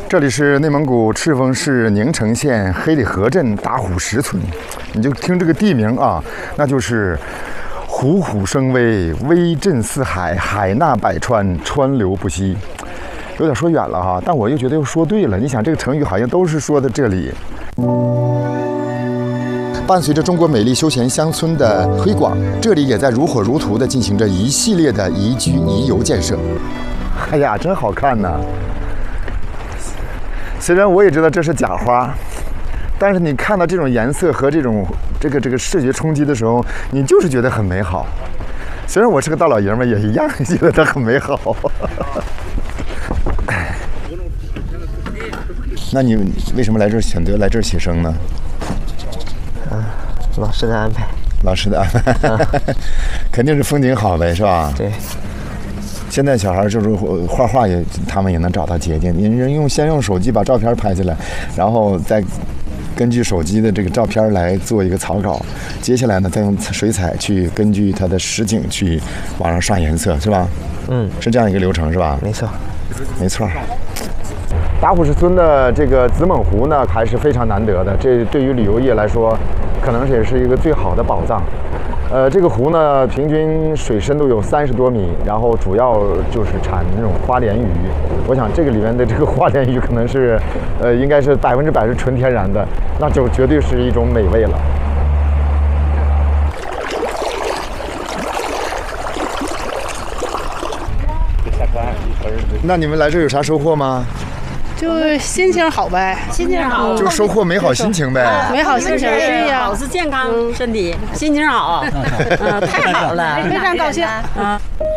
这里是内蒙古赤峰市宁城县黑里河镇打虎石村，你就听这个地名啊，那就是虎虎生威，威震四海，海纳百川，川流不息。有点说远了哈，但我又觉得又说对了。你想，这个成语好像都是说的这里。伴随着中国美丽休闲乡村的推广，这里也在如火如荼地进行着一系列的宜居宜游建设。哎呀，真好看呐！虽然我也知道这是假花，但是你看到这种颜色和这种这个视觉冲击的时候，你就是觉得很美好。虽然我是个大老爷们，也一样觉得它很美好。那你为什么来这儿选择来这儿写生呢？ 老师的安排。 老师的安排，肯定是风景好呗，是吧？ 对。 现在小孩就是画画也，他们也能找到捷径。人先用手机把照片拍下来，然后再根据手机的这个照片来做一个草稿。接下来呢，再用水彩去根据它的实景去往上刷颜色，是吧？是这样一个流程，是吧？ 没错， 没错。打虎石村的这个子猛湖呢，还是非常难得的。这对于旅游业来说，可能也是一个最好的宝藏。这个湖呢，平均水深度有30多米，然后主要就是产那种花鲢鱼。我想这个里面的这个花鲢鱼可能是，应该是100%是纯天然的，那就绝对是一种美味了。那你们来这有啥收获吗？ 就心情好呗， 心情好， 就收获美好心情呗。 美好心情，对呀， 保持健康身体，心情好，太好了， 非常高兴。